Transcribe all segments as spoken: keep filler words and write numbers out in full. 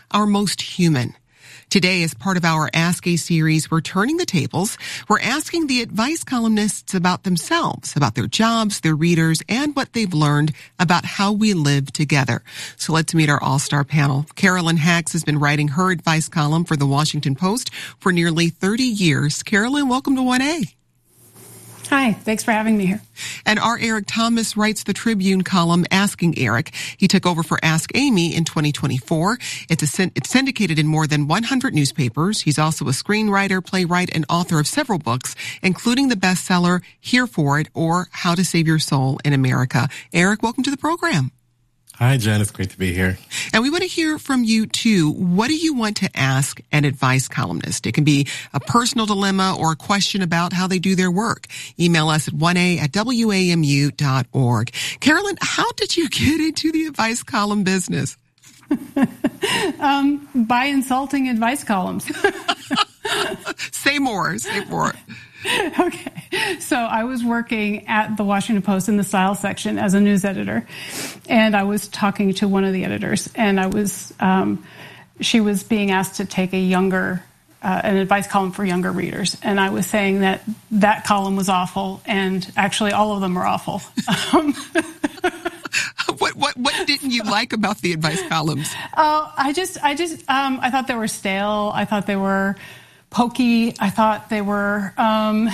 our most human. Today, as part of our Ask A series, we're turning the tables. We're asking the advice columnists about themselves, about their jobs, their readers, and what they've learned about how we live together. So let's meet our all-star panel. Carolyn Hax has been writing her advice column for the Washington Post for nearly thirty years. Carolyn, welcome to one A. Hi, thanks for having me here. And our Eric Thomas writes the Tribune column, Asking Eric. He took over for Ask Amy in twenty twenty-four. It's, a, it's syndicated in more than one hundred newspapers. He's also a screenwriter, playwright, and author of several books, including the bestseller Here For It or How to Save Your Soul in America. Eric, welcome to the program. Hi, Jen. It's great to be here. And we want to hear from you, too. What do you want to ask an advice columnist? It can be a personal dilemma or a question about how they do their work. Email us at one A at W A M U dot org. Carolyn, how did you get into the advice column business? um, by insulting advice columns. Say more. Say more. Okay. So I was working at the Washington Post in the style section as a news editor, and I was talking to one of the editors, and I was, um, she was being asked to take a younger, uh, an advice column for younger readers, and I was saying that that column was awful, and actually all of them are awful. Um, What what what didn't you like about the advice columns? Oh, I just I just um, I thought they were stale. I thought they were pokey. I thought they were. Um,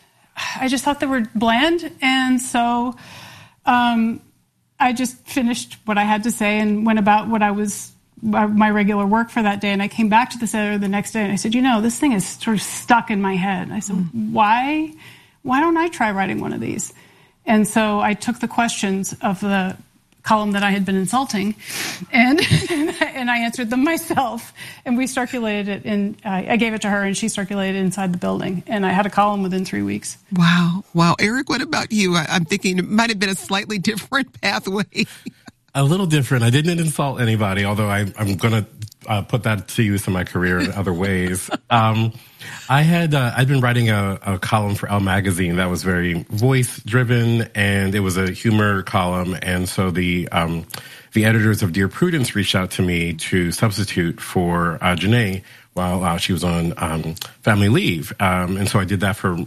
I just thought they were bland, and so um, I just finished what I had to say and went about what I was my regular work for that day. And I came back to this editor the next day, and I said, you know, this thing is sort of stuck in my head. And I said, mm. why why don't I try writing one of these? And so I took the questions of the column that I had been insulting, and and I answered them myself, and we circulated it in, uh, I gave it to her, and she circulated it inside the building, and I had a column within three weeks. Wow. Wow. Eric, what about you? I, I'm thinking it might have been a slightly different pathway. A little different. I didn't insult anybody, although I, I'm going to uh, put that to use in my career in other ways. Um, I had, uh, I'd been writing a, a column for Elle magazine that was very voice driven, and it was a humor column. And so the, um, the editors of Dear Prudence reached out to me to substitute for, uh, Janae while uh, she was on, um, family leave. Um, and so I did that for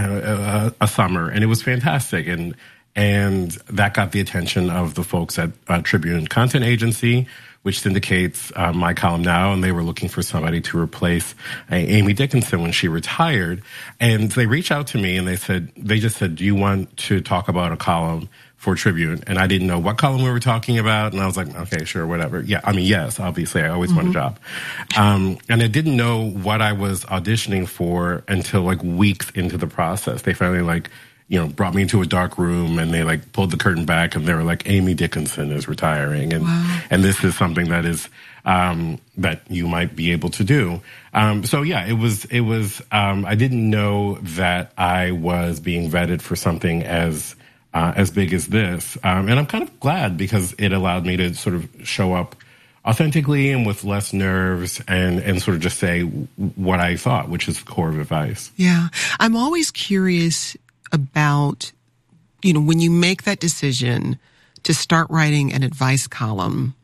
a, a summer, and it was fantastic. And, and that got the attention of the folks at uh, Tribune Content Agency, which syndicates uh, my column now, and they were looking for somebody to replace uh, Amy Dickinson when she retired. And they reached out to me, and they said, they just said, do you want to talk about a column for Tribune? And I didn't know what column we were talking about, and I was like, okay, sure, whatever. Yeah, I mean, yes, obviously, I always mm-hmm. want a job. Um, and I didn't know what I was auditioning for until like weeks into the process. They finally like, you know, brought me into a dark room, and they like pulled the curtain back, and they were like, Amy Dickinson is retiring. And, wow. and this is something that is, um, that you might be able to do. Um, so yeah, it was, it was, um, I didn't know that I was being vetted for something as, uh, as big as this. Um, and I'm kind of glad, because it allowed me to sort of show up authentically and with less nerves, and, and sort of just say what I thought, which is the core of advice. Yeah. I'm always curious about, you know, when you make that decision to start writing an advice column,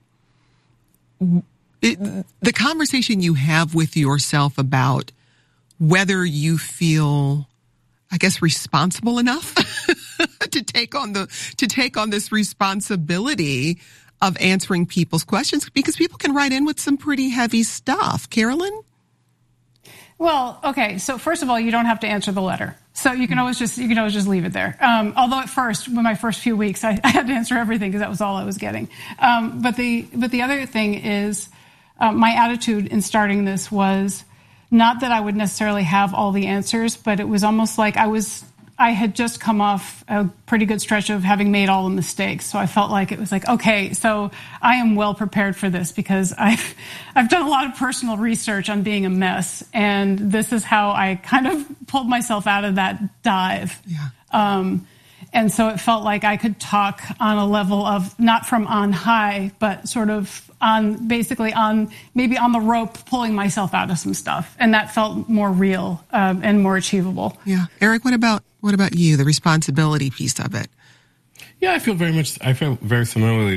it, the conversation you have with yourself about whether you feel, I guess, responsible enough to take on the, to take on this responsibility of answering people's questions, because people can write in with some pretty heavy stuff. Carolyn? Well, okay. So first of all, you don't have to answer the letter. So you can always just, you can always just leave it there. Um, although at first, in my first few weeks, I, I had to answer everything because that was all I was getting. Um, but the, but the other thing is, uh, my attitude in starting this was not that I would necessarily have all the answers, but it was almost like I was, I had just come off a pretty good stretch of having made all the mistakes. So I felt like it was like, okay, so I am well prepared for this, because I've, I've done a lot of personal research on being a mess. And this is how I kind of pulled myself out of that dive. Yeah. Um, and so it felt like I could talk on a level of not from on high, but sort of on basically on maybe on the rope, pulling myself out of some stuff. And that felt more real um, and more achievable. Yeah. Eric, what about what about you, the responsibility piece of it? Yeah, I feel very much, I feel very similarly. Like,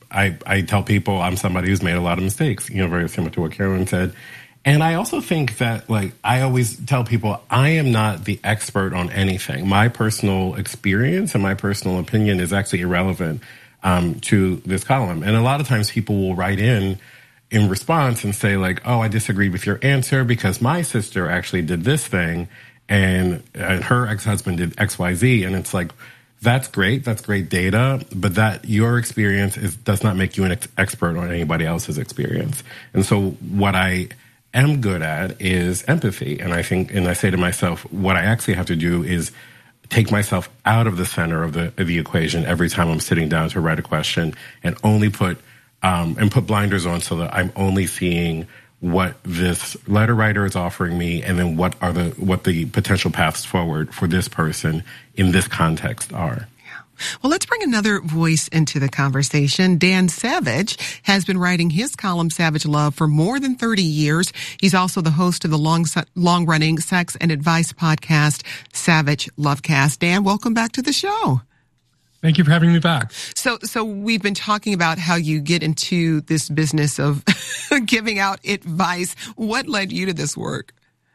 I, I tell people I'm somebody who's made a lot of mistakes, you know, very similar to what Carolyn said. And I also think that, like, I always tell people I am not the expert on anything. My personal experience and my personal opinion is actually irrelevant um, to this column. And a lot of times people will write in in response and say, like, oh, I disagreed with your answer because my sister actually did this thing and, and her ex-husband did X, Y, Z. And it's like, that's great. That's great data. But that your experience is, does not make you an ex- expert on anybody else's experience. And so what I am good at is empathy. And I think, and I say to myself, what I actually have to do is take myself out of the center of the, of the equation every time I'm sitting down to write a question and only put, um, and put blinders on so that I'm only seeing what this letter writer is offering me and then what are the, what the potential paths forward for this person in this context are. Well, let's bring another voice into the conversation. Dan Savage has been writing his column, Savage Love, for more than thirty years. He's also the host of the long, long-running sex and advice podcast, Savage Lovecast. Dan, welcome back to the show. Thank you for having me back. So, so we've been talking about how you get into this business of giving out advice. What led you to this work?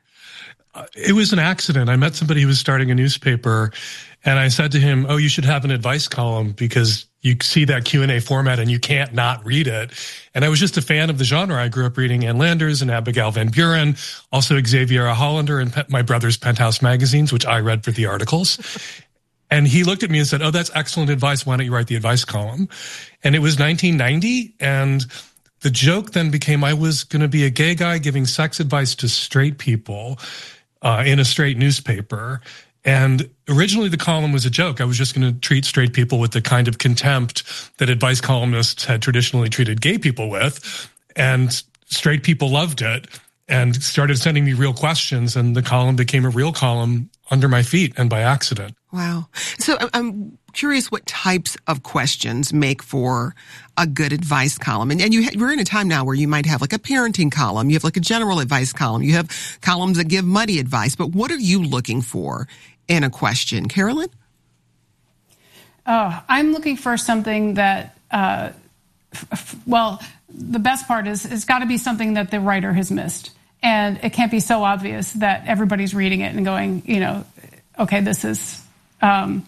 Uh, it was an accident. I met somebody who was starting a newspaper, and I said to him, oh, you should have an advice column because you see that Q and A format and you can't not read it. And I was just a fan of the genre. I grew up reading Ann Landers and Abigail Van Buren, also Xavier Hollander and Pe- my brother's Penthouse magazines, which I read for the articles. And he looked at me and said, oh, that's excellent advice. Why don't you write the advice column? And it was nineteen ninety, and the joke then became I was going to be a gay guy giving sex advice to straight people uh, in a straight newspaper. And originally the column was a joke. I was just going to treat straight people with the kind of contempt that advice columnists had traditionally treated gay people with. And straight people loved it and started sending me real questions. And the column became a real column under my feet and by accident. Wow. So I'm curious what types of questions make for a good advice column. And, and you, we're in a time now where you might have like a parenting column. You have like a general advice column. You have columns that give money advice. But what are you looking for in a question? Carolyn? Oh, I'm looking for something that, uh, f- f- well, the best part is it's got to be something that the writer has missed. And it can't be so obvious that everybody's reading it and going, you know, okay, this is, um,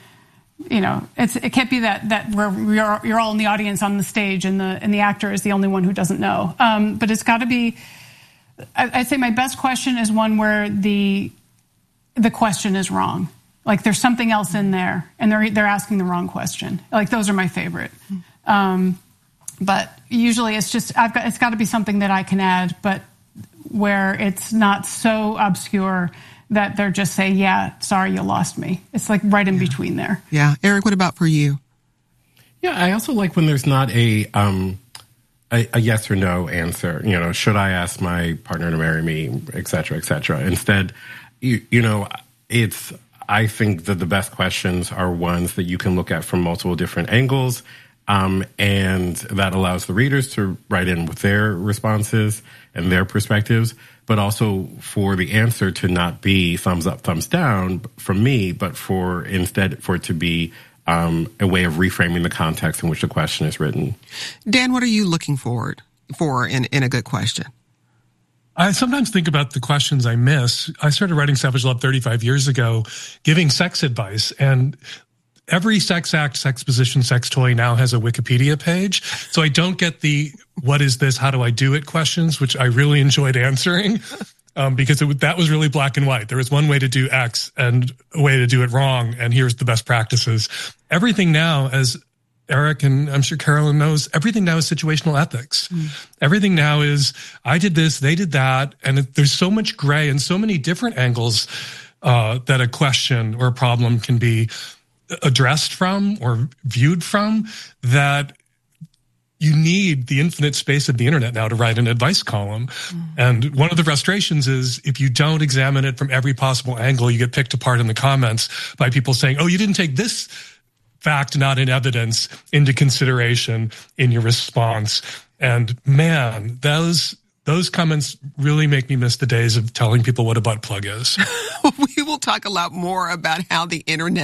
you know, it's, it can't be that, that where you're, you're all in the audience on the stage and the, and the actor is the only one who doesn't know. Um, but it's got to be, I, I'd say my best question is one where the, the question is wrong. Like there's something else in there and they're, they're asking the wrong question. Like those are my favorite. Um, but usually it's just, I've got, it's got to be something that I can add, but where it's not so obscure that they're just saying, yeah, sorry, you lost me. It's like right in yeah. between there. Yeah. Eric, what about for you? Yeah, I also like when there's not a, um, a, a yes or no answer. You know, should I ask my partner to marry me, et cetera, et cetera. Instead, you, you know, it's, I think that the best questions are ones that you can look at from multiple different angles. Um, and that allows the readers to write in with their responses and their perspectives, but also for the answer to not be thumbs up, thumbs down from me, but for instead for it to be um, a way of reframing the context in which the question is written. Dan, what are you looking forward for in, in a good question? I sometimes think about the questions I miss. I started writing Savage Love thirty-five years ago, giving sex advice, and every sex act, sex position, sex toy now has a Wikipedia page. So I don't get the, what is this, how do I do it questions, which I really enjoyed answering um, because it, that was really black and white. There was one way to do X and a way to do it wrong, and here's the best practices. Everything now, as Eric and I'm sure Carolyn knows, everything now is situational ethics. Mm. Everything now is, I did this, they did that, and it, there's so much gray and so many different angles uh, that a question or a problem can be addressed from or viewed from, that you need the infinite space of the internet now to write an advice column. Mm. And one of the frustrations is if you don't examine it from every possible angle, you get picked apart in the comments by people saying, oh, you didn't take this fact not in evidence into consideration in your response. And man, those Those comments really make me miss the days of telling people what a butt plug is. We will talk a lot more about how the internet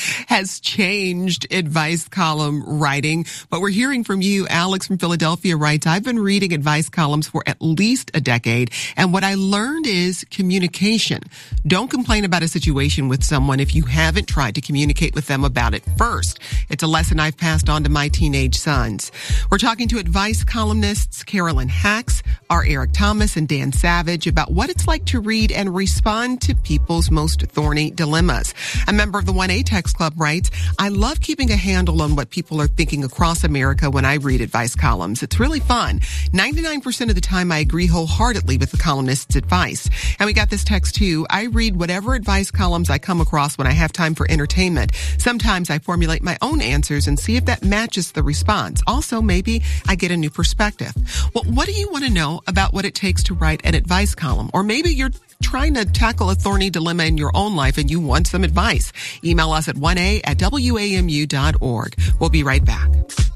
has changed advice column writing. But we're hearing from you. Alex from Philadelphia writes, I've been reading advice columns for at least a decade, and what I learned is communication. Don't complain about a situation with someone if you haven't tried to communicate with them about it first. It's a lesson I've passed on to my teenage sons. We're talking to advice columnists Carolyn Hax, R. Eric Thomas, and Dan Savage about what it's like to read and respond to people's most thorny dilemmas. A member of the one A Text Club writes, I love keeping a handle on what people are thinking across America when I read advice columns. It's really fun. ninety-nine percent of the time I agree wholeheartedly with the columnist's advice. And we got this text too. I read whatever advice columns I come across when I have time for entertainment. Sometimes I formulate my own answers and see if that matches the response. Also, maybe I get a new perspective. Well, what do you want to know about what it takes to write an advice column? Or maybe you're trying to tackle a thorny dilemma in your own life and you want some advice. Email us at one a at W A M U dot org. We'll be right back.